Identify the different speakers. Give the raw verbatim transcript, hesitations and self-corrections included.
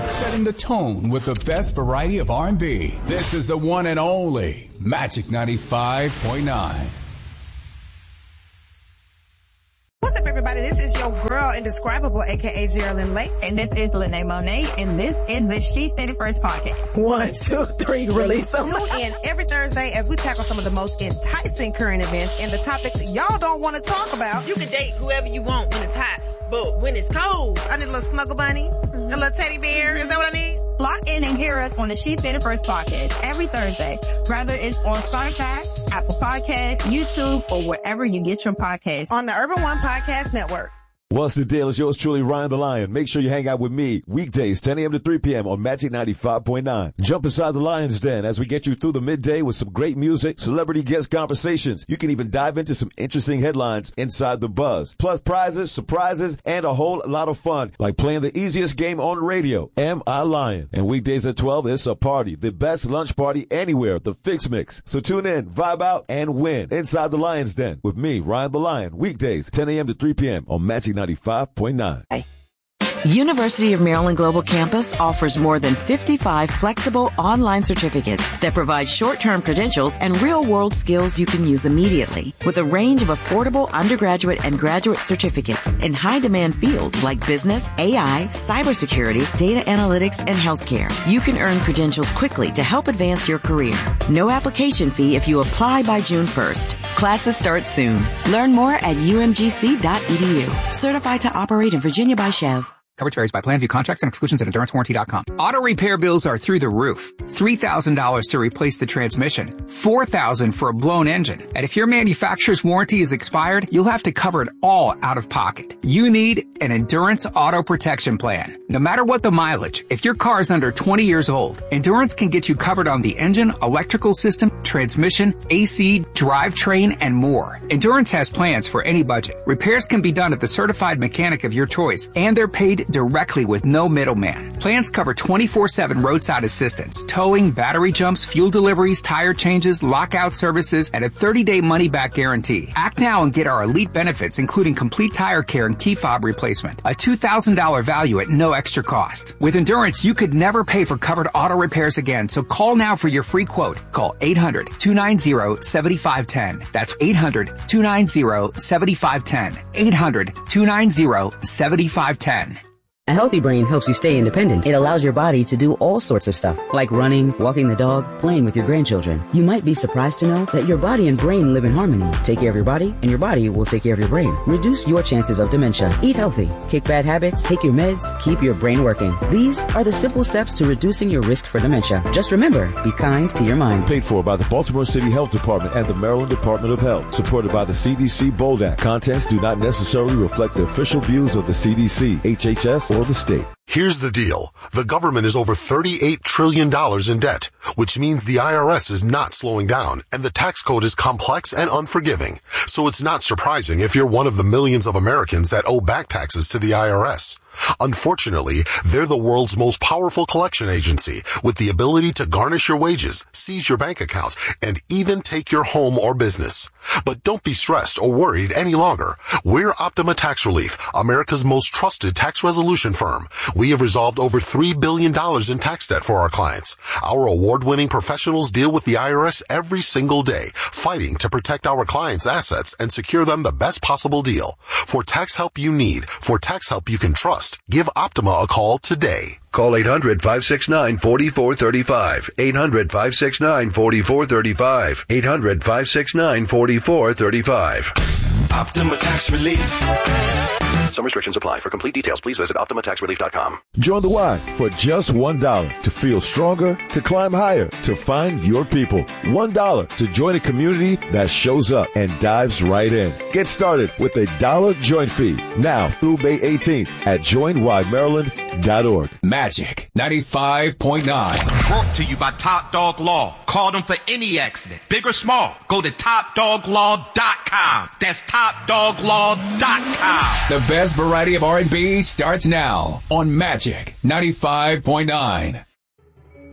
Speaker 1: setting the tone with the best variety of R and B. This is the one and only Magic ninety-five point nine.
Speaker 2: What's up, everybody? This is your girl, Indescribable, a k a. Geraldine Lake.
Speaker 3: And this is Lene Monet, and this is the She Said It First podcast.
Speaker 2: One, two, three, release them. Tune in every Thursday as we tackle some of the most enticing current events and the topics y'all don't want to talk about.
Speaker 4: You can date whoever you want when it's hot, but when it's cold,
Speaker 2: I need a little snuggle bunny, mm-hmm. a little teddy bear. Is that what I need?
Speaker 3: Lock in and hear us on the She Said It First podcast every Thursday, whether it's on Spotify, Apple Podcasts, YouTube, or wherever you get your podcasts.
Speaker 2: On the Urban One Podcast Network.
Speaker 5: What's the deal? It's yours truly, Ryan the Lion. Make sure you hang out with me weekdays, ten a.m. to three p.m. on Magic ninety-five point nine. Jump inside the Lion's Den as we get you through the midday with some great music, celebrity guest conversations. You can even dive into some interesting headlines inside the buzz. Plus prizes, surprises, and a whole lot of fun, like playing the easiest game on radio, Am I Lion? And weekdays at twelve, it's a party. The best lunch party anywhere, the Fix Mix. So tune in, vibe out, and win inside the Lion's Den with me, Ryan the Lion. Weekdays, ten a.m. to three p.m. on Magic ninety-five point nine.
Speaker 6: University of Maryland Global Campus offers more than fifty-five flexible online certificates that provide short-term credentials and real-world skills you can use immediately. With a range of affordable undergraduate and graduate certificates in high-demand fields like business, A I, cybersecurity, data analytics, and healthcare, you can earn credentials quickly to help advance your career. No application fee if you apply by June first. Classes start soon. Learn more at u m g c dot e d u. Certified to operate in Virginia by Chev.
Speaker 7: Coverage varies by plan, view contracts and exclusions at endurance warranty dot com. Auto repair bills are through the roof. three thousand dollars to replace the transmission. four thousand dollars for a blown engine. And if your manufacturer's warranty is expired, you'll have to cover it all out of pocket. You need an Endurance Auto Protection Plan. No matter what the mileage, if your car is under twenty years old, Endurance can get you covered on the engine, electrical system, transmission, A C, drivetrain, and more. Endurance has plans for any budget. Repairs can be done at the certified mechanic of your choice, and they're paid directly with no middleman. Plans cover twenty-four seven roadside assistance, towing, battery jumps, fuel deliveries, tire changes, lockout services, and a thirty-day money-back guarantee. Act now and get our elite benefits, including complete tire care and key fob replacement. A two thousand dollars value at no extra cost. With Endurance, you could never pay for covered auto repairs again, so call now for your free quote. Call eight hundred, two nine zero, seven five one zero. That's eight hundred, two nine zero, seven five one zero. eight hundred, two nine zero, seven five one zero.
Speaker 8: A healthy brain helps you stay independent. It allows your body to do all sorts of stuff, like running, walking the dog, playing with your grandchildren. You might be surprised to know that your body and brain live in harmony. Take care of your body, and your body will take care of your brain. Reduce your chances of dementia. Eat healthy. Kick bad habits. Take your meds. Keep your brain working. These are the simple steps to reducing your risk for dementia. Just remember, be kind to your mind.
Speaker 5: Paid for by the Baltimore City Health Department and the Maryland Department of Health. Supported by the C D C BOLD Act. Contents do not necessarily reflect the official views of the C D C, H H S, or the state.
Speaker 9: Here's the deal. The government is over thirty-eight trillion dollars in debt, which means the I R S is not slowing down, and the tax code is complex and unforgiving. So it's not surprising if you're one of the millions of Americans that owe back taxes to the I R S. Unfortunately, they're the world's most powerful collection agency with the ability to garnish your wages, seize your bank accounts, and even take your home or business. But don't be stressed or worried any longer. We're Optima Tax Relief, America's most trusted tax resolution firm. We have resolved over three billion dollars in tax debt for our clients. Our award-winning professionals deal with the I R S every single day, fighting to protect our clients' assets and secure them the best possible deal. For tax help you need, for tax help you can trust, give Optima a call today.
Speaker 10: Call eight hundred, five six nine, four four three five. eight hundred, five six nine, four four three five. eight hundred, five six nine, four four three five.
Speaker 11: Optima Tax Relief.
Speaker 10: Some restrictions apply. For complete details, please visit optima tax relief dot com.
Speaker 5: Join the Y for just one dollar to feel stronger, to climb higher, to find your people. one dollar to join a community that shows up and dives right in. Get started with a dollar join fee now through May eighteenth at join y maryland dot org.
Speaker 1: Magic ninety-five point nine.
Speaker 11: Brought to you by Top Dog Law. Call them for any accident, big or small. Go to top dog law dot com. That's top dog law dot com.
Speaker 1: The best variety of R and B starts now on Magic ninety-five point nine.